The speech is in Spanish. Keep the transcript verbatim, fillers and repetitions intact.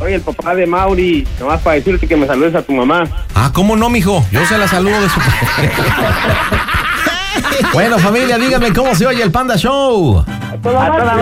Soy el papá de Mauri, nomás para decirte que me saludes a tu mamá. Ah, ¿cómo no, mijo? Yo se la saludo de su... Bueno, familia, díganme cómo se oye el Panda Show. A toda